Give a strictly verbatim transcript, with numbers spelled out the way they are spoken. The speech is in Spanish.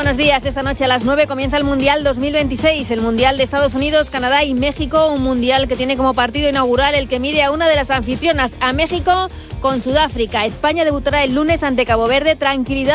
buenos días. Esta noche a las nueve comienza el Mundial dos mil veintiséis, el Mundial de Estados Unidos, Canadá y México, un Mundial que tiene como partido inaugural el que mide a una de las anfitrionas, a México, con Sudáfrica. España debutará el lunes ante Cabo Verde. Tranquilidad